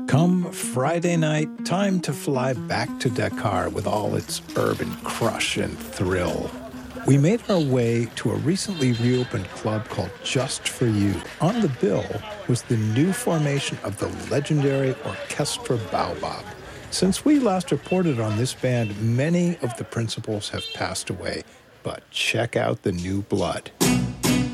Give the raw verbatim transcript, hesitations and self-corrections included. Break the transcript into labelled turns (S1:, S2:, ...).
S1: Come Friday night, time to fly back to Dakar with all its urban crush and thrill. We made our way to a recently reopened club called Just For You. On the bill was the new formation of the legendary Orchestra Baobab. Since we last reported on this band, many of the principals have passed away, but check out the new blood.